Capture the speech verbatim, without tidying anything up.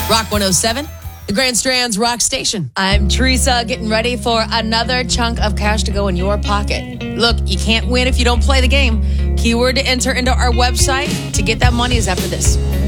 Rock one oh seven, the Grand Strand's Rock Station. I'm Teresa, getting ready for another chunk of cash to go in your pocket. Look, you can't win if you don't play the game. Keyword to enter into our website to get that money is after this.